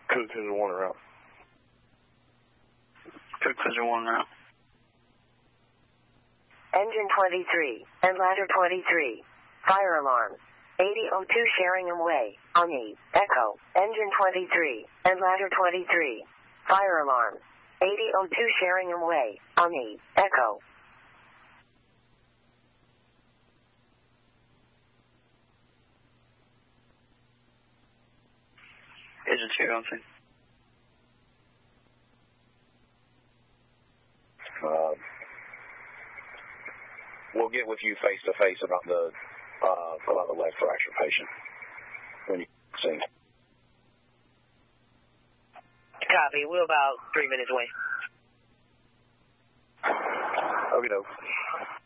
Cook Pigeon 1 route. Cook Pigeon 1 route. Engine 23 and ladder 23. Fire alarm. 8002 Sheringham Way, Omni, Echo. Engine 23 and ladder 23. Fire alarm. 8002 Sheringham Way, Omni, Echo. Pigeon 2 on scene. We'll get with you face to face about the leg fracture patient when you see. Copy. We're about 3 minutes away. Okay, doke.